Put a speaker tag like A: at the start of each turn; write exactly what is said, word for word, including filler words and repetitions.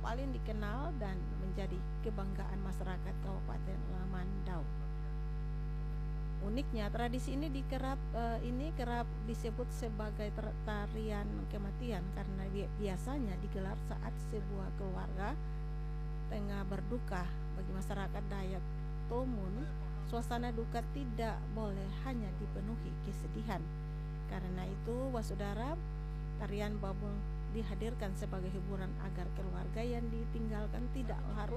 A: paling dikenal dan menjadi kebanggaan masyarakat Kabupaten Lamandau. Uniknya tradisi ini dikerap uh, ini kerap disebut sebagai tarian kematian karena biasanya digelar saat sebuah keluarga tengah berduka. Bagi masyarakat Dayak Tomun, suasana duka tidak boleh hanya dipenuhi kesedihan. Karena itu, wasudara, tarian babung dihadirkan sebagai hiburan agar keluarga yang ditinggalkan tidak larut